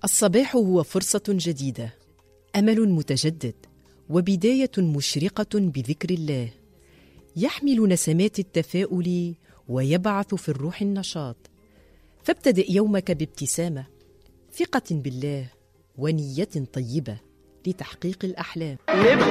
الصباح هو فرصة جديدة، أمل متجدد، وبداية مشرقة بذكر الله، يحمل نسمات التفاؤل ويبعث في الروح النشاط. فابتدئ يومك بابتسامة، ثقة بالله، ونية طيبة لتحقيق الأحلام.